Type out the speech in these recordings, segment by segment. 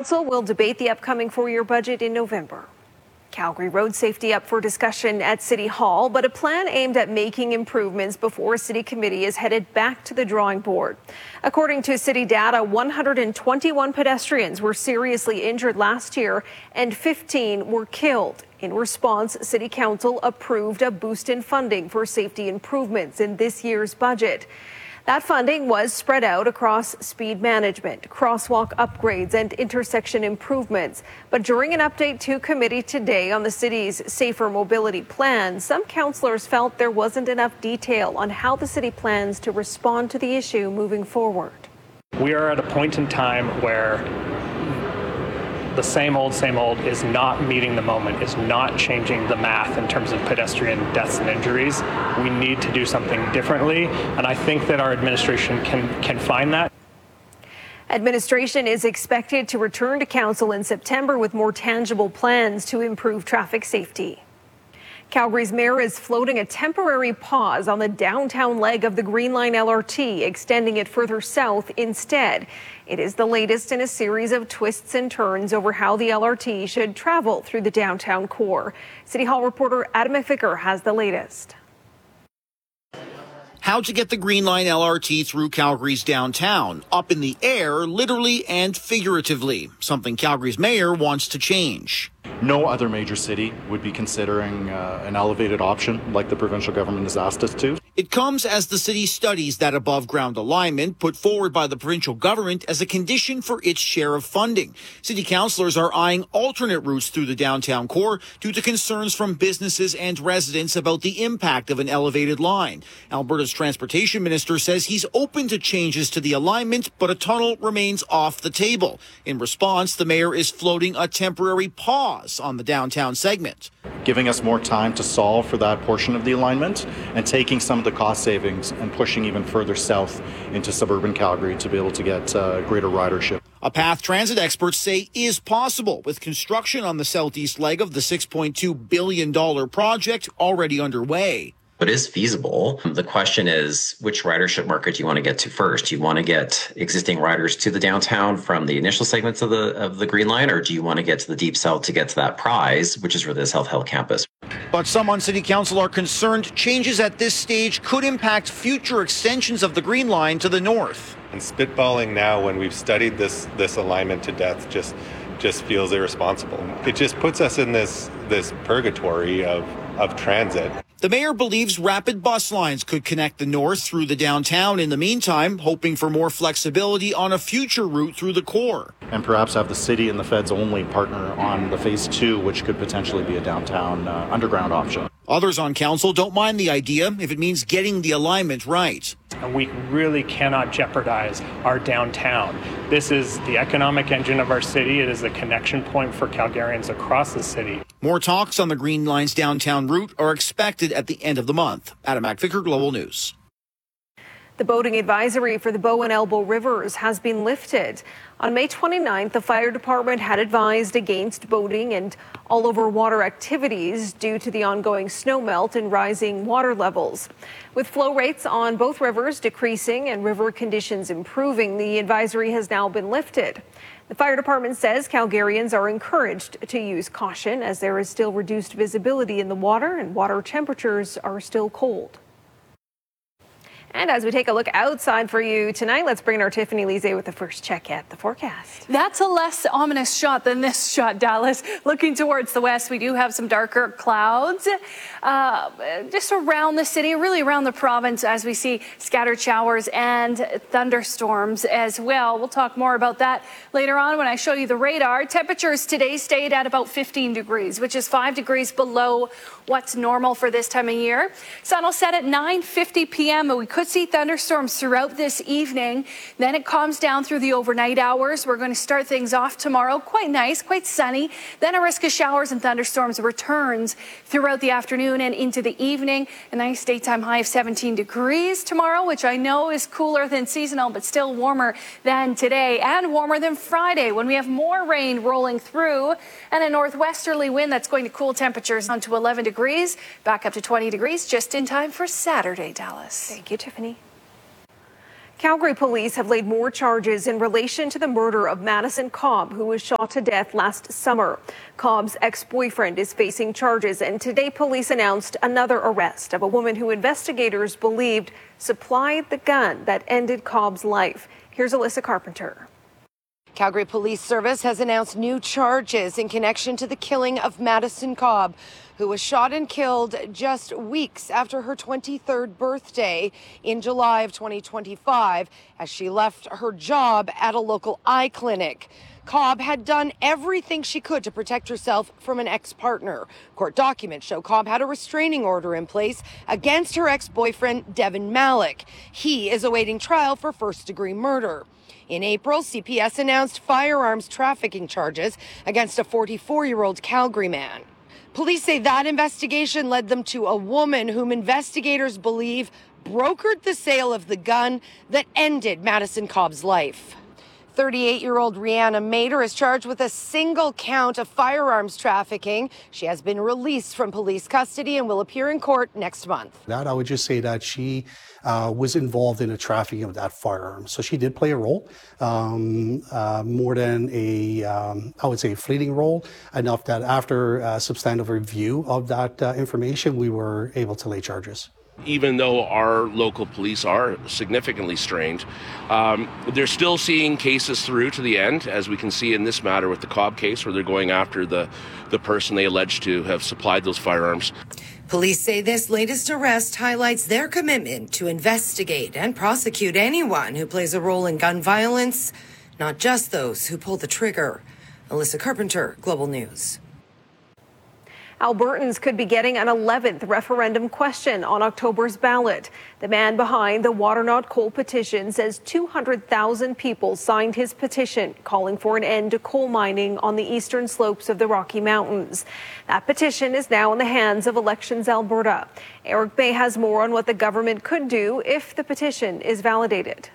Council will debate the upcoming four-year budget in November. Calgary road safety up for discussion at City Hall, but a plan aimed at making improvements before a city committee is headed back to the drawing board. According to city data, 121 pedestrians were seriously injured last year and 15 were killed. In response, City Council approved a boost in funding for safety improvements in this year's budget. That funding was spread out across speed management, crosswalk upgrades, and intersection improvements. But during an update to committee today on the city's safer mobility plan, some councillors felt there wasn't enough detail on how the city plans to respond to the issue moving forward. We are at a point in time where the same old is not meeting the moment, is not changing the math in terms of pedestrian deaths and injuries. We need to do something differently, and I think that our administration can find that. Administration is expected to return to council in September with more tangible plans to improve traffic safety. Calgary's mayor is floating a temporary pause on the downtown leg of the Green Line LRT, extending it further south instead. It is the latest in a series of twists and turns over how the LRT should travel through the downtown core. City Hall reporter Adam McVicker has the latest. How to get the Green Line LRT through Calgary's downtown, up in the air, literally and figuratively, something Calgary's mayor wants to change. No other major city would be considering an elevated option like the provincial government has asked us to. It comes as the city studies that above-ground alignment put forward by the provincial government as a condition for its share of funding. City councillors are eyeing alternate routes through the downtown core due to concerns from businesses and residents about the impact of an elevated line. Alberta's transportation minister says he's open to changes to the alignment, but a tunnel remains off the table. In response, the mayor is floating a temporary pause on the downtown segment, giving us more time to solve for that portion of the alignment and taking some of the cost savings and pushing even further south into suburban Calgary to be able to get greater ridership. A path transit experts say is possible with construction on the southeast leg of the $6.2 billion project already underway. It is feasible. The question is, which ridership market do you want to get to first? Do you want to get existing riders to the downtown from the initial segments of the Green Line, or do you want to get to the deep south to get to that prize, which is really the South Hill campus? But some on City Council are concerned changes at this stage could impact future extensions of the Green Line to the north. And spitballing now when we've studied this alignment to death just feels irresponsible. It just puts us in this purgatory of transit. The mayor believes rapid bus lines could connect the north through the downtown in the meantime, hoping for more flexibility on a future route through the core. And perhaps have the city and the feds only partner on the phase 2, which could potentially be a downtown underground option. Others on council don't mind the idea if it means getting the alignment right. And we really cannot jeopardize our downtown. This is the economic engine of our city. It is a connection point for Calgarians across the city. More talks on the Green Line's downtown route are expected at the end of the month. Adam McVicker, Global News. The boating advisory for the Bow and Elbow Rivers has been lifted. On May 29th, the fire department had advised against boating and all over water activities due to the ongoing snowmelt and rising water levels. With flow rates on both rivers decreasing and river conditions improving, the advisory has now been lifted. The fire department says Calgarians are encouraged to use caution as there is still reduced visibility in the water and water temperatures are still cold. And as we take a look outside for you tonight, let's bring in our Tiffany Lise with the first check at the forecast. That's a less ominous shot than this shot, Dallas. Looking towards the west, we do have some darker clouds just around the city, really around the province, as we see scattered showers and thunderstorms as well. We'll talk more about that later on when I show you the radar. Temperatures today stayed at about 15 degrees, which is 5 degrees below what's normal for this time of year. Sun will set at 9:50 p.m. and we could see thunderstorms throughout this evening. Then it calms down through the overnight hours. We're going to start things off tomorrow quite nice, quite sunny. Then a risk of showers and thunderstorms returns throughout the afternoon and into the evening. A nice daytime high of 17 degrees tomorrow, which I know is cooler than seasonal, but still warmer than today and warmer than Friday when we have more rain rolling through and a northwesterly wind that's going to cool temperatures down to 11 degrees, back up to 20 degrees just in time for Saturday, Dallas. Thank you, Tiffany. Calgary police have laid more charges in relation to the murder of Madison Cobb, who was shot to death last summer. Cobb's ex-boyfriend is facing charges, and today police announced another arrest of a woman who investigators believed supplied the gun that ended Cobb's life. Here's Alyssa Carpenter. Calgary Police Service has announced new charges in connection to the killing of Madison Cobb, who was shot and killed just weeks after her 23rd birthday in July of 2025 as she left her job at a local eye clinic. Cobb had done everything she could to protect herself from an ex-partner. Court documents show Cobb had a restraining order in place against her ex-boyfriend, Devin Malik. He is awaiting trial for first-degree murder. In April, CPS announced firearms trafficking charges against a 44-year-old Calgary man. Police say that investigation led them to a woman whom investigators believe brokered the sale of the gun that ended Madison Cobb's life. 38-year-old Rihanna Mader is charged with a single count of firearms trafficking. She has been released from police custody and will appear in court next month. I would just say that she was involved in the trafficking of that firearm. So she did play a role, more than I would say, a fleeting role, enough that after a substantive review of that information, we were able to lay charges. Even though our local police are significantly strained, they're still seeing cases through to the end, as we can see in this matter with the Cobb case, where they're going after the person they allege to have supplied those firearms. Police say this latest arrest highlights their commitment to investigate and prosecute anyone who plays a role in gun violence, not just those who pull the trigger. Alyssa Carpenter, Global News. Albertans could be getting an 11th referendum question on October's ballot. The man behind the Water Not Coal petition says 200,000 people signed his petition calling for an end to coal mining on the eastern slopes of the Rocky Mountains. That petition is now in the hands of Elections Alberta. Eric Bay has more on what the government could do if the petition is validated.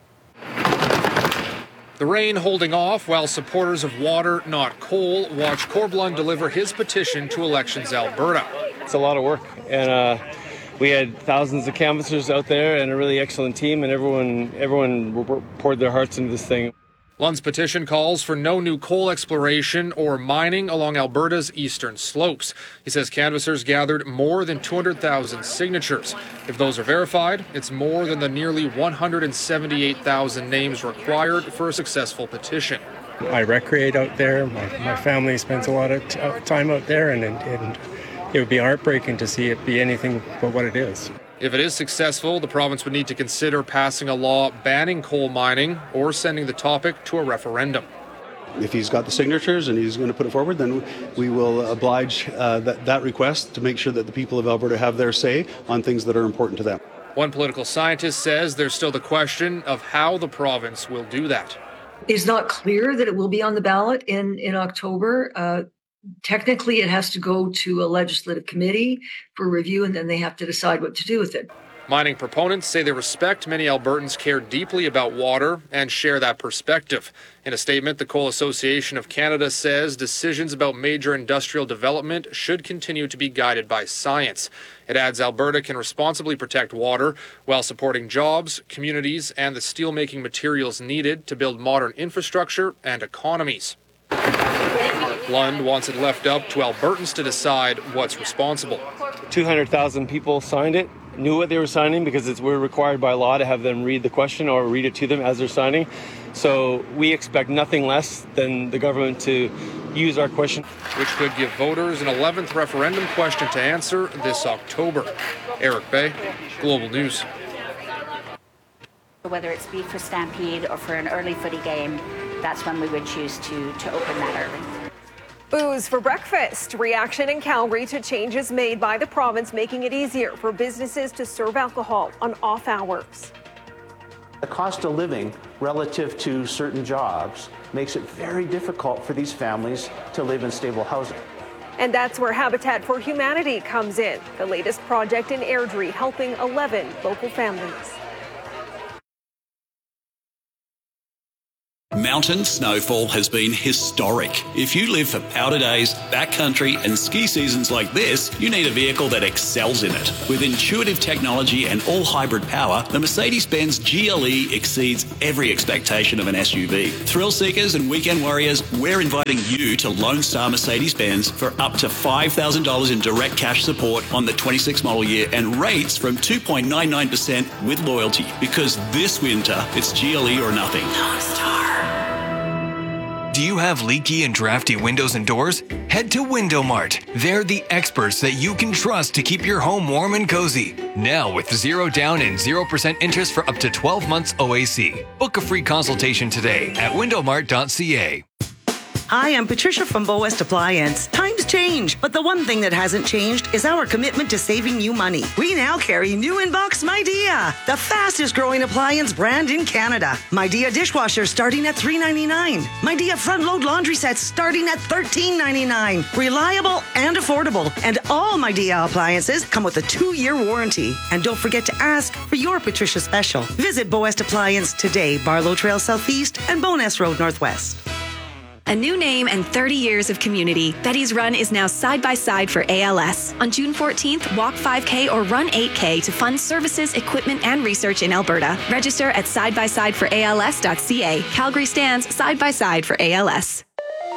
The rain holding off while supporters of Water Not Coal watch Corblund deliver his petition to Elections Alberta. It's a lot of work, and we had thousands of canvassers out there and a really excellent team, and everyone poured their hearts into this thing. Lund's petition calls for no new coal exploration or mining along Alberta's eastern slopes. He says canvassers gathered more than 200,000 signatures. If those are verified, it's more than the nearly 178,000 names required for a successful petition. I recreate out there. My family spends a lot of time out there, and it would be heartbreaking to see it be anything but what it is. If it is successful, the province would need to consider passing a law banning coal mining or sending the topic to a referendum. If he's got the signatures and he's going to put it forward, then we will oblige that request to make sure that the people of Alberta have their say on things that are important to them. One political scientist says there's still the question of how the province will do that. It's not clear that it will be on the ballot in October. Technically, it has to go to a legislative committee for review, and then they have to decide what to do with it. Mining proponents say they respect many Albertans care deeply about water and share that perspective. In a statement, the Coal Association of Canada says decisions about major industrial development should continue to be guided by science. It adds Alberta can responsibly protect water while supporting jobs, communities, and the steelmaking materials needed to build modern infrastructure and economies. Lund wants it left up to Albertans to decide what's responsible. 200,000 people signed it, knew what they were signing because we're required by law to have them read the question or read it to them as they're signing. So we expect nothing less than the government to use our question, which could give voters an 11th referendum question to answer this October. Eric Bay, Global News. Whether it's be for Stampede or for an early footy game, that's when we would choose to open that early. Booze for breakfast. Reaction in Calgary to changes made by the province making it easier for businesses to serve alcohol on off hours. The cost of living relative to certain jobs makes it very difficult for these families to live in stable housing. And that's where Habitat for Humanity comes in, the latest project in Airdrie helping 11 local families. mountain snowfall has been historic. If you live for powder days, backcountry and ski seasons like this, you need a vehicle that excels in it. With intuitive technology and all-hybrid power, the Mercedes-Benz GLE exceeds every expectation of an SUV. Thrill seekers and weekend warriors, we're inviting you to Lone Star Mercedes-Benz for up to $5,000 in direct cash support on the 26 model year and rates from 2.99% with loyalty. Because this winter, it's GLE or nothing. Lone Star. Do you have leaky and drafty windows and doors? Head to WindowMart. They're the experts that you can trust to keep your home warm and cozy. Now with 0 down and 0% interest for up to 12 months OAC. Book a free consultation today at windowmart.ca. Hi, I'm Patricia from Bow West Appliance. Times change, but the one thing that hasn't changed is our commitment to saving you money. We now carry new in-box Midea, the fastest growing appliance brand in Canada. Midea dishwasher starting at $3.99. Midea front-load laundry sets starting at $13.99. Reliable and affordable. And all Midea appliances come with a 2-year warranty. And don't forget to ask for your Patricia special. Visit Bow West Appliance today, Barlow Trail Southeast and Bowness Road Northwest. A new name and 30 years of community. Betty's Run is now side by side for ALS. On June 14th, walk 5K or run 8K to fund services, equipment, and research in Alberta. Register at sidebysideforals.ca. Calgary stands side by side for ALS.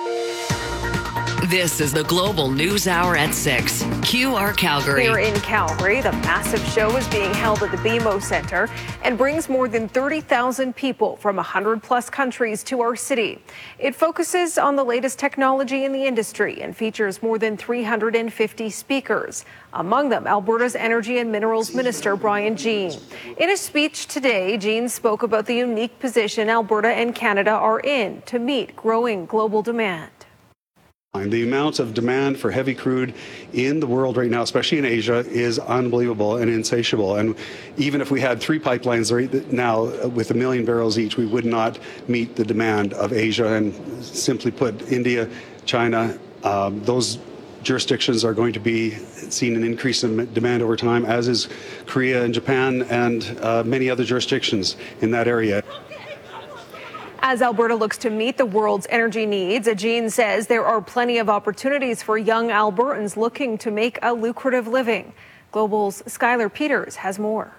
This is the Global News Hour at 6. QR Calgary. Here in Calgary, the massive show is being held at the BMO Centre and brings more than 30,000 people from 100-plus countries to our city. It focuses on the latest technology in the industry and features more than 350 speakers. Among them, Alberta's Energy and Minerals Minister, Brian Jean. In a speech today, Jean spoke about the unique position Alberta and Canada are in to meet growing global demand. The amount of demand for heavy crude in the world right now, especially in Asia, is unbelievable and insatiable. And even if we had 3 pipelines right now with 1 million barrels each, we would not meet the demand of Asia. And simply put, India, China, those jurisdictions are going to be seeing an increase in demand over time, as is Korea and Japan and many other jurisdictions in that area. As Alberta looks to meet the world's energy needs, Jean says there are plenty of opportunities for young Albertans looking to make a lucrative living. Global's Skylar Peters has more.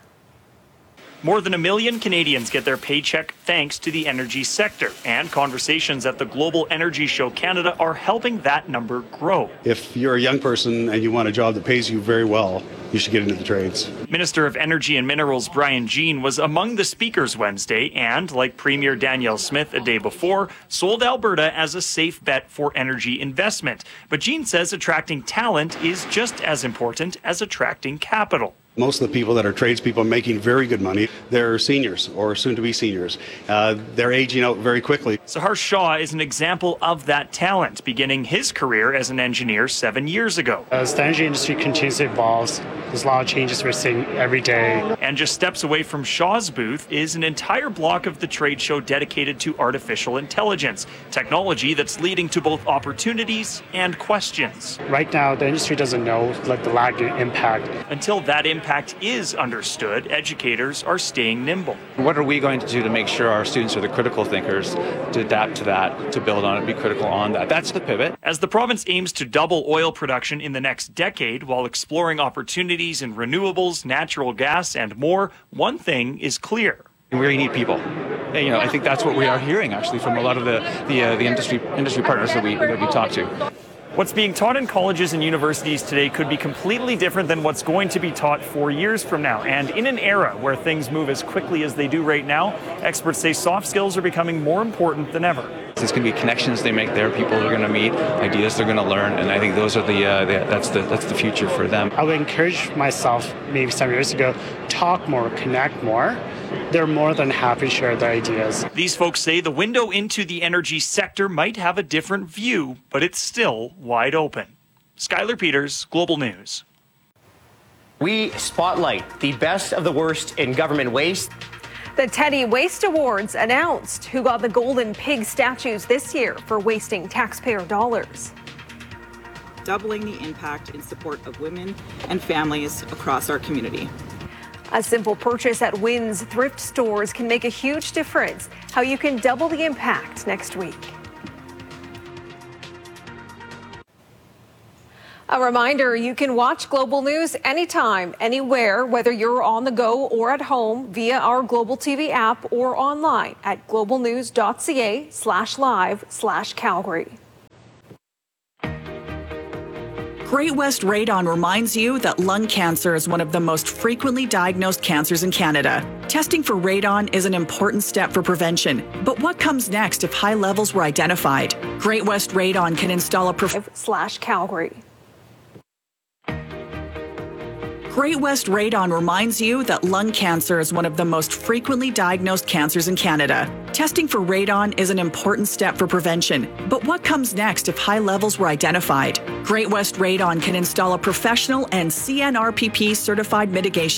More than 1 million Canadians get their paycheck thanks to the energy sector, and conversations at the Global Energy Show Canada are helping that number grow. If you're a young person and you want a job that pays you very well, you should get into the trades. Minister of Energy and Minerals Brian Jean was among the speakers Wednesday and, like Premier Danielle Smith a day before, sold Alberta as a safe bet for energy investment. But Jean says attracting talent is just as important as attracting capital. Most of the people that are tradespeople making very good money, they're seniors or soon-to-be seniors. They're aging out very quickly. Sahar Shah is an example of that talent, beginning his career as an engineer 7 years ago. As the energy industry continues to evolve, there's a lot of changes we're seeing every day. And just steps away from Shaw's booth is an entire block of the trade show dedicated to artificial intelligence, technology that's leading to both opportunities and questions. Right now, the industry doesn't know the lagging impact. Until that impact is understood, educators are staying nimble. What are we going to do to make sure our students are the critical thinkers, to adapt to that, to build on it, be critical on that? That's the pivot. As the province aims to double oil production in the next decade while exploring opportunities in renewables, natural gas, and more, one thing is clear. We really need people. And, I think that's what we are hearing actually from a lot of the industry partners that we talk to. What's being taught in colleges and universities today could be completely different than what's going to be taught 4 years from now. And in an era where things move as quickly as they do right now, experts say soft skills are becoming more important than ever. There's going to be connections they make there, people they're going to meet, ideas they're going to learn, and I think those are that's the future for them. I would encourage myself maybe some years ago, talk more, connect more. They're more than happy to share their ideas. These folks say the window into the energy sector might have a different view, but it's still wide open. Skylar Peters, Global News. We spotlight the best of the worst in government waste. The Teddy Waste Awards announced who got the Golden Pig statues this year for wasting taxpayer dollars. Doubling the impact in support of women and families across our community. A simple purchase at Wynn's thrift stores can make a huge difference. How you can double the impact next week. A reminder, you can watch Global News anytime, anywhere, whether you're on the go or at home via our Global TV app or online at globalnews.ca/live/Calgary. Great West Radon reminds you that lung cancer is one of the most frequently diagnosed cancers in Canada. Testing for radon is an important step for prevention. But what comes next if high levels were identified? Great West Radon can install a /Calgary. Great West Radon reminds you that lung cancer is one of the most frequently diagnosed cancers in Canada. Testing for radon is an important step for prevention. But what comes next if high levels were identified? Great West Radon can install a professional and CNRPP certified mitigation